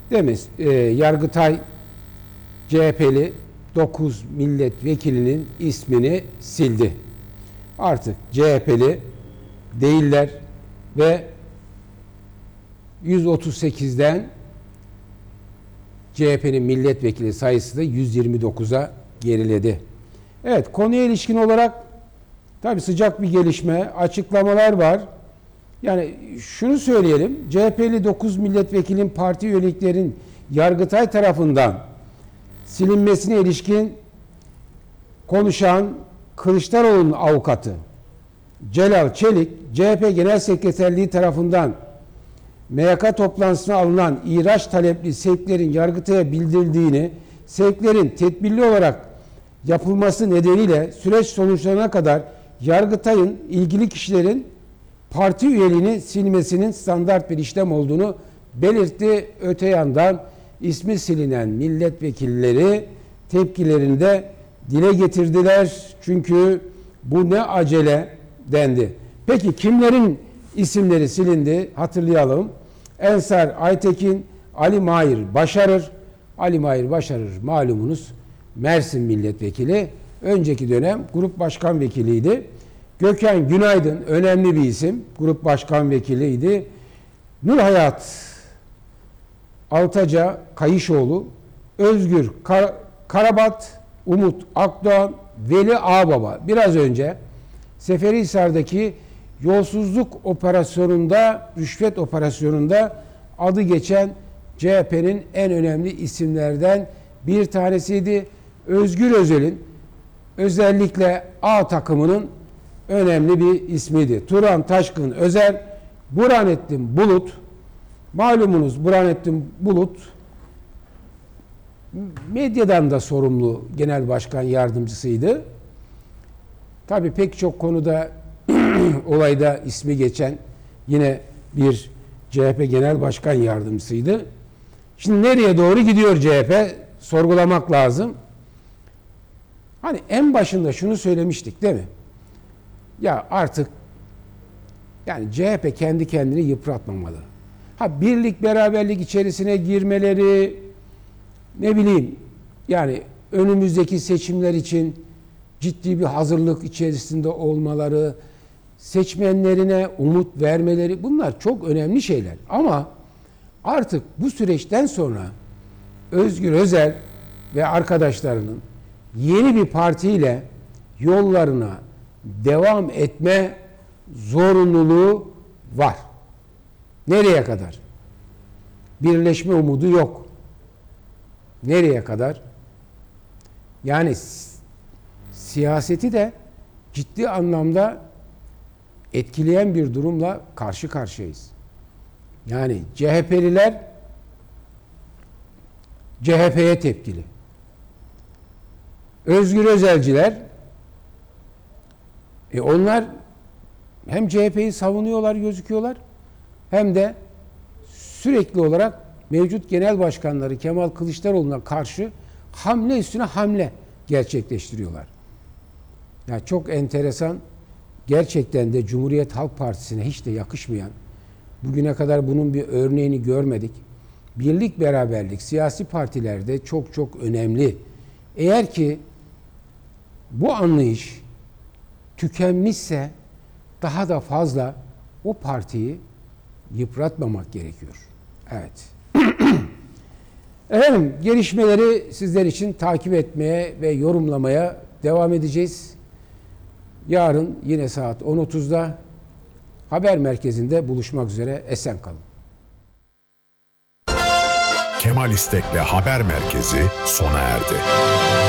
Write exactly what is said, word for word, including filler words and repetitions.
Değil mi? E, Yargıtay C H P'li dokuz milletvekilinin ismini sildi. Artık C H P'li değiller ve yüz otuz sekizden C H P'nin milletvekili sayısı da yüz yirmi dokuza geriledi. Evet, konuya ilişkin olarak tabii sıcak bir gelişme, açıklamalar var. Yani şunu söyleyelim, C H P'li dokuz milletvekilinin parti üyeliklerin Yargıtay tarafından silinmesine ilişkin konuşan Kılıçdaroğlu'nun avukatı Celal Çelik, C H P Genel Sekreterliği tarafından M Y K toplantısına alınan ihraç talepli sevklerin Yargıtay'a bildirildiğini, sevklerin tedbirli olarak yapılması nedeniyle süreç sonuçlanana kadar Yargıtay'ın ilgili kişilerin parti üyeliğini silmesinin standart bir işlem olduğunu belirtti. Öte yandan ismi silinen milletvekilleri tepkilerini de dile getirdiler. Çünkü bu ne acele dendi. Peki kimlerin isimleri silindi? Hatırlayalım. Ensar Aytekin, Ali Mahir Başarır. Ali Mahir Başarır malumunuz Mersin milletvekili. Önceki dönem grup başkan vekiliydi. Gökhan Günaydın önemli bir isim. Grup başkan vekiliydi. Nurhayat Altaca Kayışoğlu, Özgür Kar Karabat, Umut Akdoğan, Veli Ağbaba. Biraz önce Seferihisar'daki yolsuzluk operasyonunda, rüşvet operasyonunda adı geçen C H P'nin en önemli isimlerden bir tanesiydi. Özgür Özel'in özellikle A takımının önemli bir ismiydi. Turan Taşkın Özer, Burhanettin Bulut, malumunuz Burhanettin Bulut medyadan da sorumlu genel başkan yardımcısıydı. Tabii pek çok konuda olayda ismi geçen yine bir C H P genel başkan yardımcısıydı. Şimdi nereye doğru gidiyor C H P? Sorgulamak lazım. Hani en başında şunu söylemiştik değil mi? Ya artık yani C H P kendi kendini yıpratmamalı. Ha birlik beraberlik içerisine girmeleri, ne bileyim yani önümüzdeki seçimler için ciddi bir hazırlık içerisinde olmaları, seçmenlerine umut vermeleri, bunlar çok önemli şeyler. Ama artık bu süreçten sonra Özgür Özel ve arkadaşlarının yeni bir partiyle yollarına devam etme zorunluluğu var. Nereye kadar? Birleşme umudu yok. Nereye kadar? Yani siyaseti de ciddi anlamda etkileyen bir durumla karşı karşıyayız. Yani C H P'liler C H P'ye tepkili. Özgür Özelciler e onlar hem C H P'yi savunuyorlar, gözüküyorlar, hem de sürekli olarak mevcut genel başkanları Kemal Kılıçdaroğlu'na karşı hamle üstüne hamle gerçekleştiriyorlar. Yani çok enteresan, gerçekten de Cumhuriyet Halk Partisi'ne hiç de yakışmayan, bugüne kadar bunun bir örneğini görmedik. Birlik, beraberlik siyasi partilerde çok çok önemli. Eğer ki bu anlayış tükenmişse daha da fazla o partiyi yıpratmamak gerekiyor. Evet. Efendim, gelişmeleri sizler için takip etmeye ve yorumlamaya devam edeceğiz. Yarın yine saat on otuzda haber merkezinde buluşmak üzere. Esen kalın. Kemal İstek'le Haber Merkezi sona erdi.